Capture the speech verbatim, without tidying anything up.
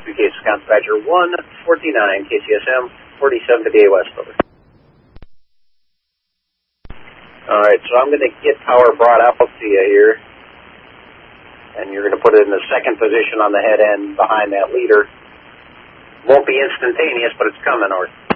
Case Wisconsin Badger one forty-nine, K C S M forty-seven to B A West, over. Alright, so I'm going to get power brought out to you here, and you're going to put it in the second position on the head end behind that leader. Won't be instantaneous, but it's coming, over.